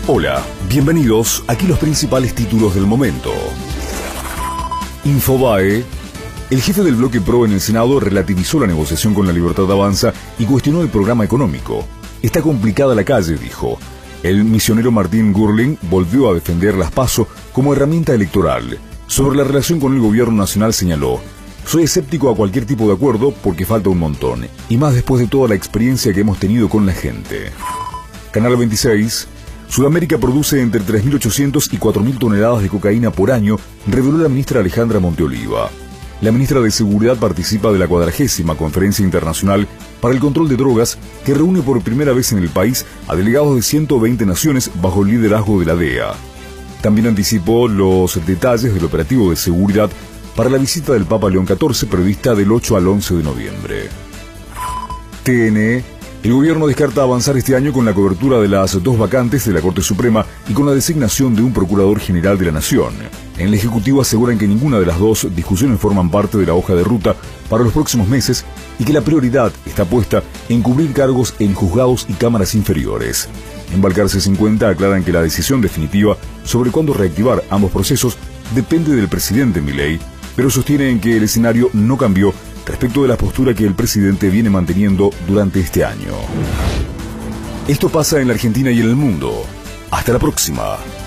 Hola, bienvenidos. Aquí los principales títulos del momento. Infobae. El jefe del bloque PRO en el Senado relativizó la negociación con La Libertad Avanza y cuestionó el programa económico. Está complicada la calle, dijo. El misionero Martín Gurling volvió a defender las PASO como herramienta electoral. Sobre la relación con el gobierno nacional señaló: soy escéptico a cualquier tipo de acuerdo porque falta un montón, y más después de toda la experiencia que hemos tenido con la gente. Canal 26. Sudamérica produce entre 3.800 y 4.000 toneladas de cocaína por año, reveló la ministra Alejandra Monteoliva. La ministra de Seguridad participa de la 40ª Conferencia Internacional para el Control de Drogas, que reúne por primera vez en el país a delegados de 120 naciones bajo el liderazgo de la DEA. También anticipó los detalles del operativo de seguridad para la visita del Papa León XIV prevista del 8 al 11 de noviembre. TN. El gobierno descarta avanzar este año con la cobertura de las 2 vacantes de la Corte Suprema y con la designación de un Procurador General de la Nación. En el Ejecutivo aseguran que ninguna de las 2 discusiones forman parte de la hoja de ruta para los próximos meses y que la prioridad está puesta en cubrir cargos en juzgados y cámaras inferiores. En Balcarce 50 aclaran que la decisión definitiva sobre cuándo reactivar ambos procesos depende del presidente Milei, pero sostienen que el escenario no cambió respecto de la postura que el presidente viene manteniendo durante este año. Esto pasa en la Argentina y en el mundo. Hasta la próxima.